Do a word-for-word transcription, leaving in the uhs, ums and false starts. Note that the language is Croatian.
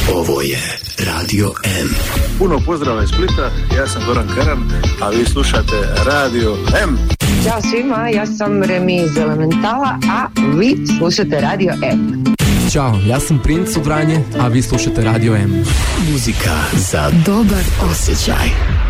Ovo je Radio M. Puno pozdrava iz Splita, ja sam Goran Karan, a vi slušate Radio M. Ćao svima, ja sam Remi iz Elementala, a vi slušate Radio M. Ćao, ja sam Princ u Vranje, a vi slušate Radio M. Muzika za dobar osjećaj.